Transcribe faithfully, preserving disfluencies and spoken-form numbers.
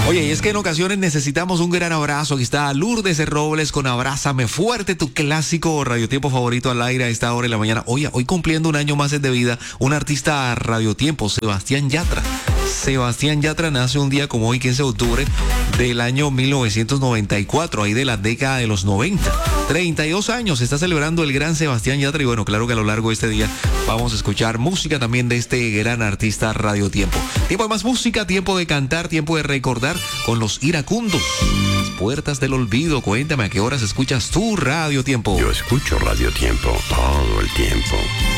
Oye, y es que en ocasiones necesitamos un gran abrazo. Aquí está Lourdes de Robles con Abrázame Fuerte, tu clásico radiotiempo favorito al aire a esta hora de la mañana. Oye, hoy cumpliendo un año más de vida, un artista radiotiempo, Sebastián Yatra. Sebastián Yatra nace un día como hoy, quince de octubre del año mil novecientos noventa y cuatro, ahí de la década de los noventa. treinta y dos años está celebrando el gran Sebastián Yatra y bueno, claro que a lo largo de este día vamos a escuchar música también de este gran artista radiotiempo. Tiempo de más música, tiempo de cantar, tiempo de recordar con los iracundos. Las puertas del olvido. Cuéntame a qué horas escuchas tu radiotiempo. Yo escucho radiotiempo todo el tiempo.